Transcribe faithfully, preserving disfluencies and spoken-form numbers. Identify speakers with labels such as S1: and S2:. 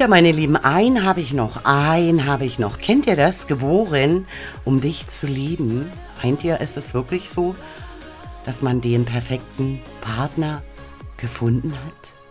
S1: Ja, meine Lieben, einen habe ich noch, einen habe ich noch. Kennt ihr das? Geboren, um dich zu lieben. Meint ihr, ist es wirklich so, dass man den perfekten Partner gefunden hat?